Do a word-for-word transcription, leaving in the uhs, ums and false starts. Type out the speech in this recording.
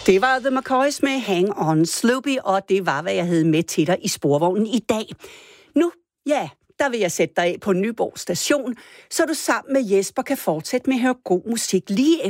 Det var The McCoys med Hang On Sloopy, og det var, hvad jeg havde med til dig i sporvognen i dag. Nu, ja, der vil jeg sætte dig af på Nyborg Station, så du sammen med Jesper kan fortsætte med at høre god musik lige efter